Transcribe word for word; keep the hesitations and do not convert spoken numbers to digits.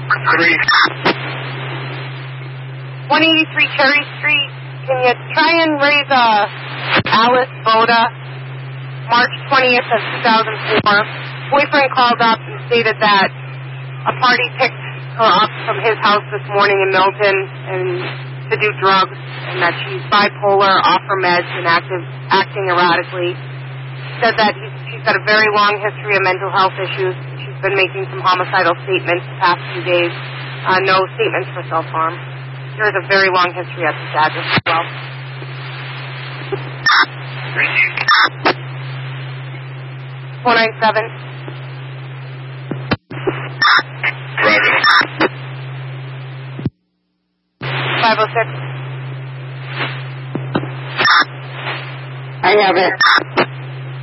Three. one eighty-three Cherry Street. Can you try and raise uh, Alice Boda, March twentieth of two thousand four. Boyfriend called up and stated that a party picked her up from his house this morning in Milton and to do drugs, and that she's bipolar, off her meds, and active, acting erratically. Said that he's, she's got a very long history of mental health issues. She's been making some homicidal statements the past few days. Uh, no statements for self-harm. There is a very long history at this address as well. four nine seven. five oh six. I have it.